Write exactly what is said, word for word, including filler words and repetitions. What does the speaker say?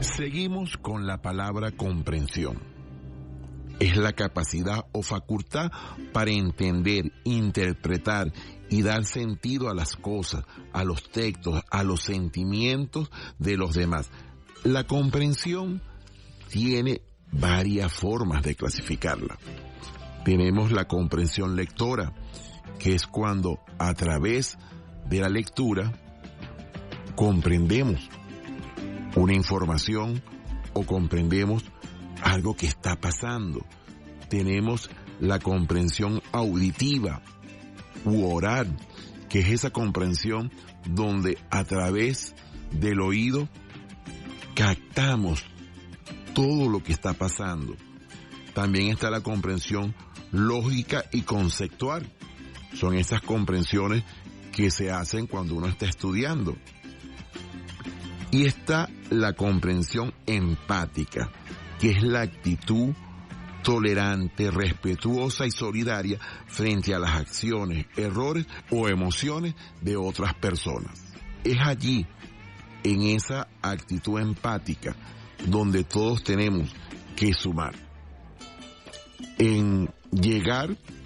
Seguimos con la palabra comprensión. Es la capacidad o facultad para entender, interpretar y dar sentido a las cosas, a los textos, a los sentimientos de los demás. La comprensión tiene varias formas de clasificarla. Tenemos la comprensión lectora, que es cuando a través de la lectura comprendemos una información o comprendemos algo que está pasando. Tenemos la comprensión auditiva u oral, que es esa comprensión donde a través del oído captamos todo lo que está pasando. También está la comprensión lógica y conceptual. Son esas comprensiones que se hacen cuando uno está estudiando. Y está la comprensión empática, que es la actitud tolerante, respetuosa y solidaria frente a las acciones, errores o emociones de otras personas. Es allí, en esa actitud empática, donde todos tenemos que sumar en llegar